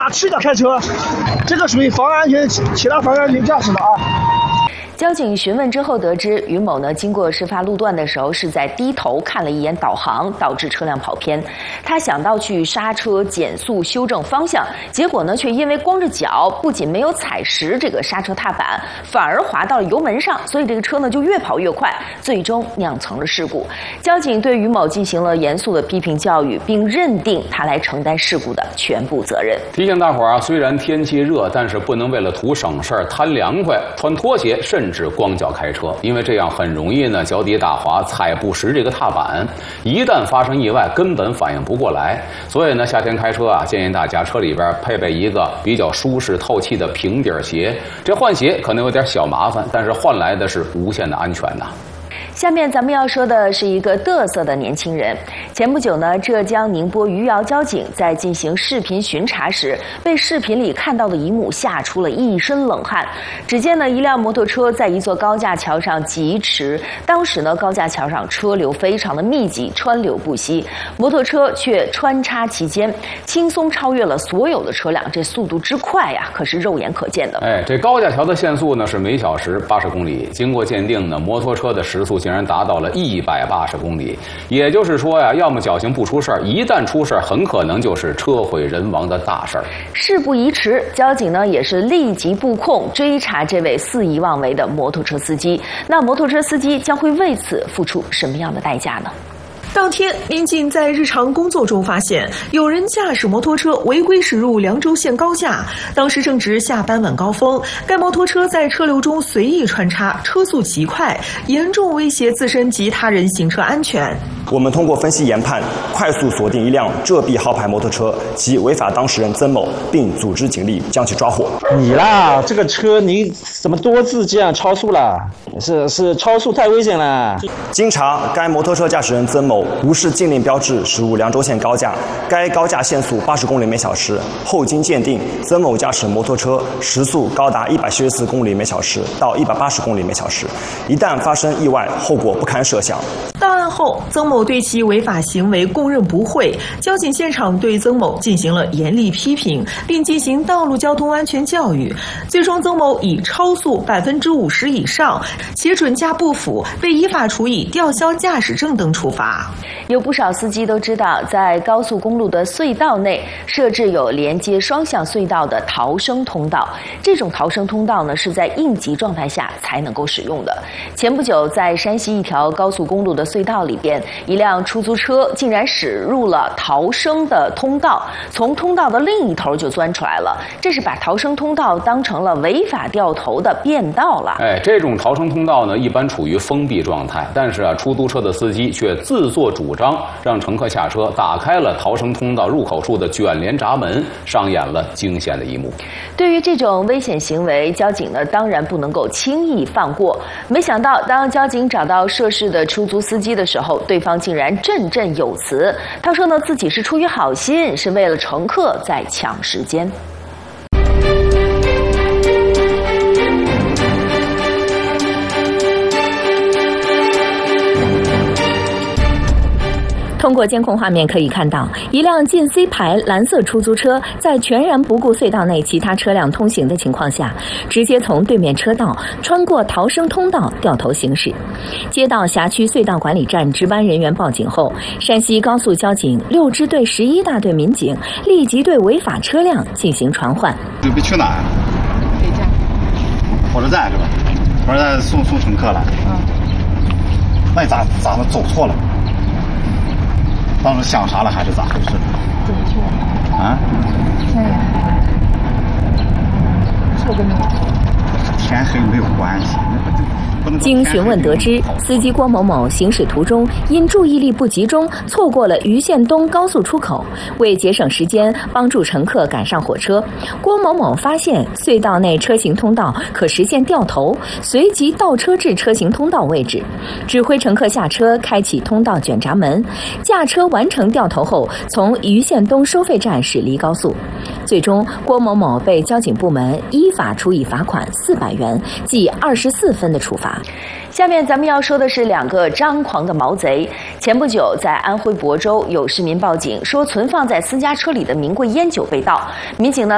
赤脚开车，这个属于妨碍安全，其他妨碍安全驾驶的啊。 交警询问之后得知，于某呢经过事发路段的时候是在低头看了一眼导航，导致车辆跑偏。他想到去刹车、减速、修正方向，结果呢却因为光着脚，不仅没有踩实这个刹车踏板，反而滑到了油门上，所以这个车呢就越跑越快，最终酿成了事故。交警对于某进行了严肃的批评教育，并认定他来承担事故的全部责任。 提醒大伙儿啊，虽然天气热，但是不能为了图省事儿、贪凉快，穿拖鞋甚至光脚开车，因为这样很容易呢脚底打滑，踩不实这个踏板，一旦发生意外，根本反应不过来。所以呢，夏天开车啊，建议大家车里边配备一个比较舒适透气的平底鞋。这换鞋可能有点小麻烦，但是换来的是无限的安全呐。 下面咱们要说的是一个嘚瑟的年轻人。前不久呢，浙江宁波余姚交警在进行视频巡查时，被视频里看到的一幕吓出了一身冷汗。只见呢，一辆摩托车在一座高架桥上疾驰，当时呢，高架桥上车流非常的密集，川流不息，摩托车却穿插其间，轻松超越了所有的车辆，这速度之快呀，可是肉眼可见的。 这高架桥的限速呢是每小时80公里，经过鉴定呢，摩托车的时速竟然达到了180公里，也就是说呀，要么侥幸不出事儿，一旦出事儿，很可能就是车毁人亡的大事儿。 事不宜迟，交警呢也是立即布控追查这位肆意妄为的摩托车司机。那摩托车司机将会为此付出什么样的代价呢？ 当天，民警在日常工作中发现，有人驾驶摩托车违规驶入凉州县高架。当时正值下班晚高峰，该摩托车在车流中随意穿插，车速极快，严重威胁自身及他人行车安全。 我们通过分析研判，快速锁定一辆浙 B 号牌摩托车及违法当事人曾某，并组织警力将其抓获。 你啦，这个车你怎么多次这样超速了？是超速太危险了。 经查，该摩托车驾驶人曾某无视禁令标志驶入凉州县高架，该高架限速80公里每小时。后经鉴定，曾某驾驶摩托车时速高达174公里每小时到180公里每小时，一旦发生意外，后果不堪设想。 到案后，曾某对其违法行为供认不讳，交警现场对曾某进行了严厉批评，并进行道路交通安全教育。最终，曾某以超速50%以上且准驾不符，被依法处以吊销驾驶证等处罚。 有不少司机都知道，在高速公路的隧道内设置有连接双向隧道的逃生通道。这种逃生通道呢，是在应急状态下才能够使用的。前不久，在山西一条高速公路的隧道里边，一辆出租车竟然驶入了逃生的通道，从通道的另一头就钻出来了。这是把逃生通道当成了违法掉头的便道了。 这种逃生通道呢，一般处于封闭状态，但是出租车的司机却自作主张，让乘客下车，打开了逃生通道入口处的卷帘闸门，上演了惊险的一幕。 对于这种危险行为，交警呢当然不能够轻易放过。没想到，当交警找到涉事的出租司机的时候，对方竟然振振有词。他说呢，自己是出于好心，是为了乘客在抢时间。 通过监控画面可以看到，一辆近 C 牌蓝色出租车在全然不顾隧道内其他车辆通行的情况下，直接从对面车道穿过逃生通道掉头行驶。接到辖区隧道管理站值班人员报警后，山西高速交警6支队11大队民警立即对违法车辆进行传唤。 准备去哪儿？回家。火车站是吧？火车站送乘客了。那你咋能走错了？当时想啥了还是咋回事？ 怎么去的？ 啊？ 天黑。这跟天黑没有关系。 经询问得知，司机郭某某行驶途中因注意力不集中，错过了盂县东高速出口。为节省时间，帮助乘客赶上火车，郭某某发现隧道内车行通道可实现掉头，随即倒车至车行通道位置，指挥乘客下车，开启通道卷闸门，驾车完成掉头后，从盂县东收费站驶离高速。最终，郭某某被交警部门依法处以罚款400元，记24分的处罚。 下面咱们要说的是2个张狂的毛贼。前不久，在安徽亳州有市民报警说，存放在私家车里的名贵烟酒被盗。民警呢